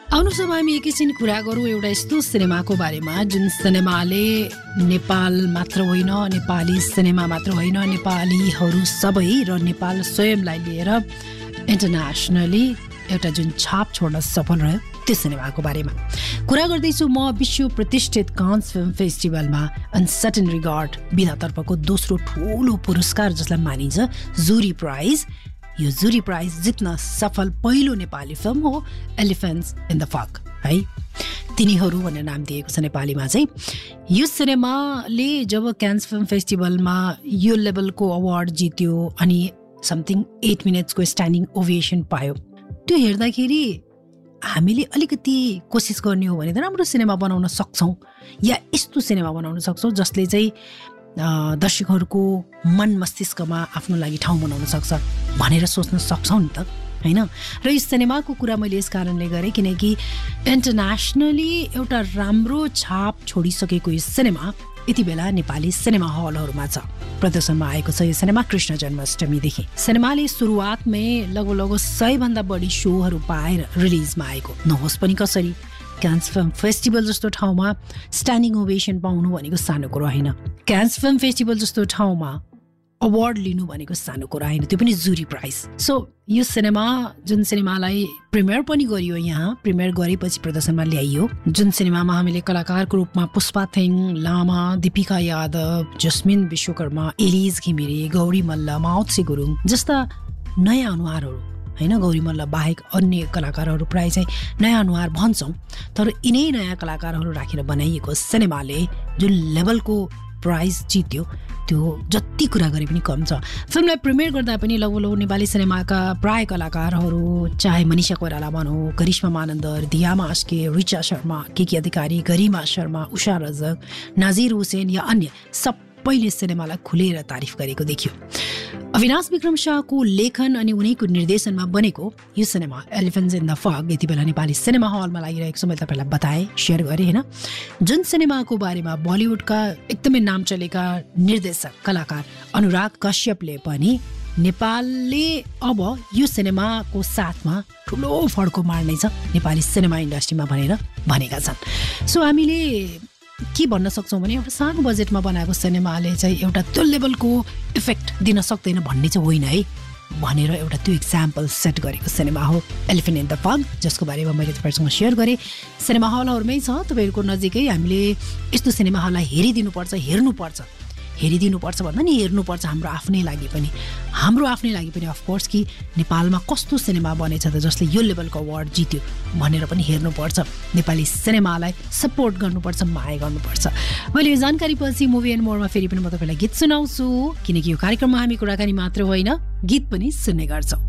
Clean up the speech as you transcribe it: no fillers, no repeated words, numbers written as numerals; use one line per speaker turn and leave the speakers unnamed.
आउनुहोस् अब हामी एकैछिन कुरा गरौँ एउटा यस्तो सिनेमाको बारेमा जुन सिनेमाले नेपाल मात्र होइन, नेपाली सिनेमा मात्र होइन, नेपालीहरू सबै र नेपाल स्वयंलाई लिएर इन्टरनेसनली एउटा जुन छाप छोड्न सफल रह्यो त्यो सिनेमाको बारेमा कुरा गर्दैछु म। विश्व प्रतिष्ठित कान्स फिल्म फेस्टिभलमा अनसर्टेन रिगार्ड विधातर्फको दोस्रो ठुलो पुरस्कार जसलाई मानिन्छ जुरी प्राइज, यो जुरी प्राइज जित्न सफल पहिलो नेपाली फिल्म हो एलिफेन्ट्स इन द फग है। तिनीहरू भनेर नाम दिएको छ नेपालीमा चाहिँ। यो सिनेमाले जब क्यान्स फिल्म फेस्टिभलमा यो लेभलको अवार्ड जित्यो अनि समथिङ 8 मिनट्सको स्ट्यान्डिङ ओभिएसन पायो, त्यो हेर्दाखेरि हामीले अलिकति कोसिस गर्ने हो भने त राम्रो सिनेमा बनाउन सक्छौँ या यस्तो सिनेमा बनाउन सक्छौँ जसले चाहिँ दर्शकहरूको मन मस्तिष्कमा आफ्नो लागि ठाउँ बनाउन सक्छ भनेर सोच्न सक्छौँ नि त होइन। र यो सिनेमाको कुरा मैले यस कारणले गरेँ किनकि इन्टरनेसनली एउटा राम्रो छाप छोडिसकेको यो सिनेमा यति बेला नेपाली सिनेमा हलहरूमा छ, प्रदर्शनमा आएको छ। यो सिनेमा कृष्ण जन्माष्टमीदेखि सिनेमाले सुरुवातमै लगभग 100 बढी सोहरू पाएर रिलिजमा आएको। नहोस् पनि कसरी क्यान्स फिल्म फेस्टिभल जस्तो ठाउँमा स्ट्यान्डिङ ओभेसन पाउनु भनेको सानो कुरो होइन। क्यान्स फिल्म फेस्टिभल जस्तो ठाउँमा अवार्ड लिनु भनेको सानो कुरा होइन, त्यो पनि जुरी प्राइज। सो यो सिनेमा जुन सिनेमालाई प्रिमियर पनि गरियो, यहाँ प्रिमियर गरेपछि प्रदर्शनमा ल्याइयो, जुन सिनेमामा हामीले कलाकारको रूपमा पुष्पा थेङ, लामा, दीपिका यादव, जस्मिन विश्वकर्मा, एलिज घिमिरे, गौरी मल्ल, माओत्से गुरुङ जस्ता नयाँ अनुहारहरू होइन, गौरी मल्ल बाहेक अन्य कलाकारहरू प्रायः चाहिँ नयाँ अनुहार भन्छौँ, तर यिनै नयाँ कलाकारहरू राखेर बनाइएको सिनेमाले जुन लेभलको प्राइज जित्यो त्यो जति कुरा गरे पनि कम छ। फिल्मलाई प्रिमियर गर्दा पनि लगभग नेपाली सिनेमाका प्राय कलाकारहरू, चाहे मनिषा कोइराला भनौँ, करिश्मा मानन्दर, दिया मास्के, रिचा शर्मा, केके अधिकारी, गरिमा शर्मा, उषा रजक, नाजिर हुसेन या अन्य सबैले सिनेमालाई खुलेर तारिफ गरेको देखियो। अविनाश विक्रम शाहको लेखन अनि उनीको निर्देशनमा बनेको यो सिनेमा एलिफेन्ट्स इन द फग यति बेला नेपाली सिनेमा हलमा लागिरहेको छ। मैले तपाईँलाई बताएँ, सेयर गरेँ होइन। जुन सिनेमाको बारेमा बलिउडका एकदमै नाम चलेका निर्देशक कलाकार अनुराग कश्यपले पनि नेपालले अब यो सिनेमाको साथमा ठुलो फड्को मार्नेछ नेपाली सिनेमा इन्डस्ट्रीमा भनेर भनेका छन्। सो हामीले के भन्न सक्छौँ भने एउटा सानो बजेटमा बनाएको सिनेमाले चाहिँ एउटा त्यो लेभलको इफेक्ट दिन सक्दैन भन्ने चाहिँ होइन है भनेर एउटा त्यो इक्जाम्पल सेट गरेको सिनेमा हो एलिफेन्ट इन द फग, जसको बारेमा मैले तपाईँहरूसँग सेयर गरेँ। सिनेमा हलहरूमै छ तपाईँहरूको नजिकै। हामीले यस्तो सिनेमा हललाई हेरिदिनुपर्छ भन्दा नि हेर्नुपर्छ हाम्रो आफ्नै लागि पनि अफकोर्स कि नेपालमा कस्तो सिनेमा बनेछ त जसले यो लेभलको अवार्ड जित्यो भनेर पनि हेर्नुपर्छ। नेपाली सिनेमालाई सपोर्ट गर्नुपर्छ, माया गर्नुपर्छ। मैले यो जानकारी पछि मुभी एन्ड मोरमा फेरि पनि म तपाईँलाई गीत सुनाउँछु, किनकि यो कार्यक्रममा हामी कुराकानी मात्र होइन गीत पनि सुन्ने गर्छौँ।